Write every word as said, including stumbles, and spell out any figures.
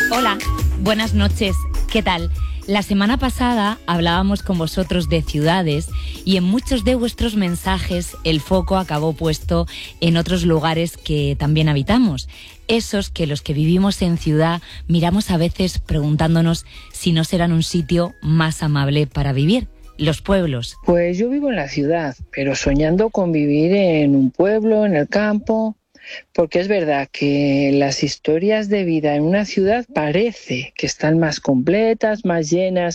Hola, buenas noches. ¿Qué tal? La semana pasada hablábamos con vosotros de ciudades y en muchos de vuestros mensajes el foco acabó puesto en otros lugares que también habitamos. Esos que los que vivimos en ciudad miramos a veces preguntándonos si no serán un sitio más amable para vivir. Los pueblos. Pues yo vivo en la ciudad, pero soñando con vivir en un pueblo, en el campo, porque es verdad que las historias de vida en una ciudad parece que están más completas, más llenas